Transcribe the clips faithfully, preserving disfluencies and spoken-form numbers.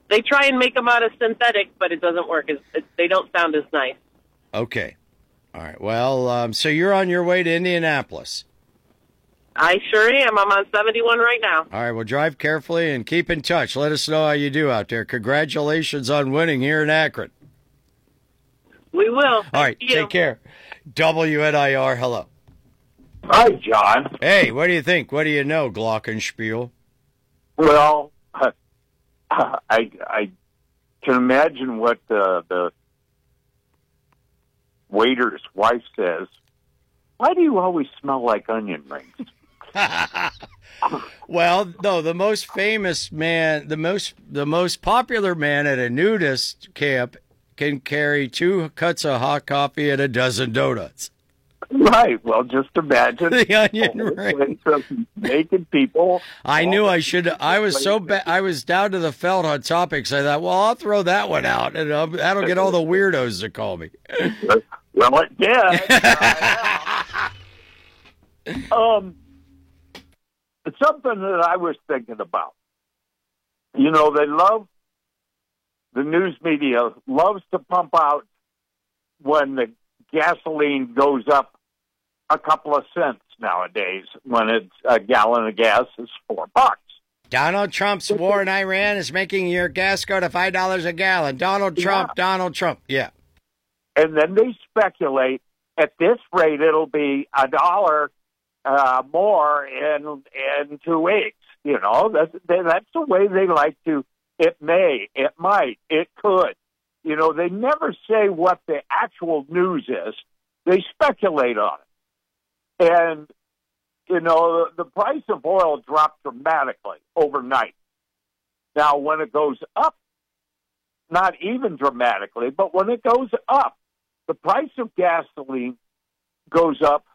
They try and make them out of synthetic, but it doesn't work. It's, it, they don't sound as nice. Okay. All right. Well, um, so you're on your way to Indianapolis. I sure am. I'm on seventy-one right now. All right. Well, drive carefully and keep in touch. Let us know how you do out there. Congratulations on winning here in Akron. We will. All right. Thank you. Take care. W N I R, hello. Hi, John. Hey, what do you think? What do you know, Glockenspiel? Well, I I can imagine what the, the waiter's wife says. Why do you always smell like onion rings? Well, no, the most famous man, the most the most popular man at a nudist camp can carry two cups of hot coffee and a dozen donuts. Right. Well, just imagine the onion ring. Naked people. I knew I should. I was so bad. I was down to the felt on topics. I thought, well, I'll throw that one out, and I'll, that'll get all the weirdos to call me. Well, it did. um, it's something that I was thinking about. You know, they love, the news media loves to pump out when the gasoline goes up a couple of cents nowadays, when it's a gallon of gas is four bucks. Donald Trump's war in Iran is making your gas go to five dollars a gallon. Donald Trump, yeah. Donald Trump, yeah. And then they speculate, at this rate, it'll be a dollar uh, more in in two weeks. You know, that's that's the way they like to. It may, it might, it could. You know, they never say what the actual news is. They speculate on it. And, you know, the, the price of oil dropped dramatically overnight. Now, when it goes up, not even dramatically, but when it goes up, the price of gasoline goes up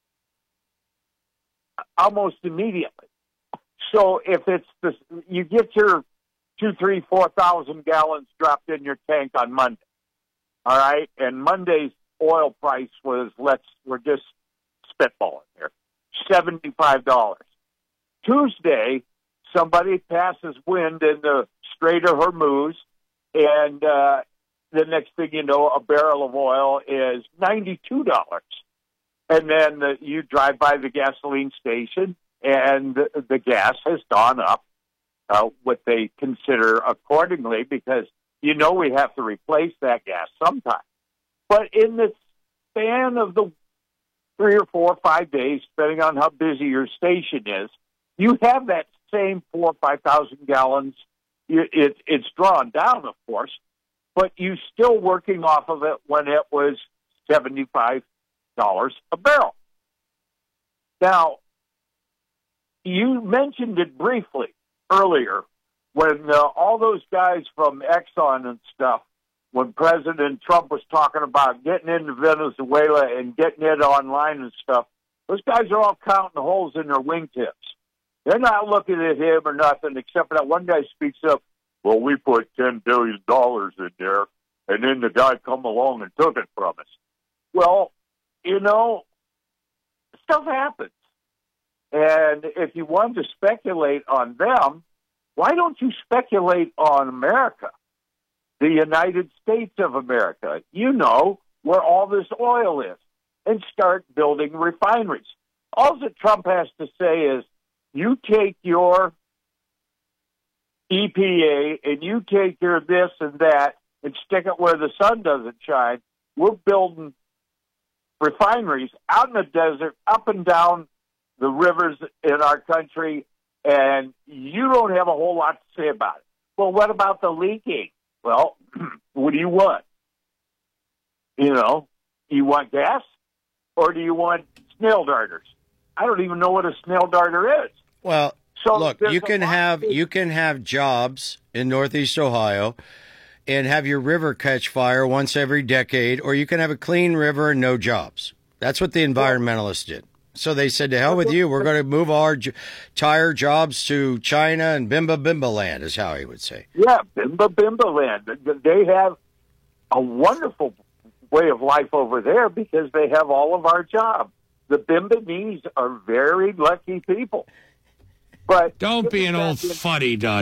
almost immediately. So if it's the, you get your two, three, four thousand gallons dropped in your tank on Monday, all right, and Monday's oil price was, let's we're just spitballing here, seventy-five dollars. Tuesday, somebody passes wind in the Strait of Hormuz, and uh, the next thing you know, a barrel of oil is ninety-two dollars. And then uh, you drive by the gasoline station, and the, the gas has gone up, uh, what they consider accordingly, because you know we have to replace that gas sometime. But in the span of the three or four or five days, depending on how busy your station is, you have that same four or five thousand gallons. It, it's drawn down, of course, but you're still working off of it when it was seventy-five dollars a barrel. Now, you mentioned it briefly earlier when uh, all those guys from Exxon and stuff, when President Trump was talking about getting into Venezuela and getting it online and stuff, those guys are all counting holes in their wingtips. They're not looking at him or nothing, except for that one guy speaks up, well, we put ten billion dollars in there, and then the guy come along and took it from us. Well, you know, stuff happens. And if you want to speculate on them, why don't you speculate on America, the United States of America, you know, where all this oil is, and start building refineries? All that Trump has to say is, you take your E P A and you take your this and that and stick it where the sun doesn't shine. We're building refineries out in the desert, up and down the rivers in our country, and you don't have a whole lot to say about it. Well, what about the leaking? Well, what do you want? You know, do you want gas or do you want snail darters? I don't even know what a snail darter is. Well, so look, you can have you can have jobs in Northeast Ohio and have your river catch fire once every decade, or you can have a clean river and no jobs. That's what the environmentalists did. So they said, to hell with you, we're going to move our j- tire jobs to China and Bimba Bimba land, is how he would say. Yeah, Bimba Bimba land. They have a wonderful way of life over there because they have all of our jobs. The Bimbinese are very lucky people. But don't be an old fuddy-duddy.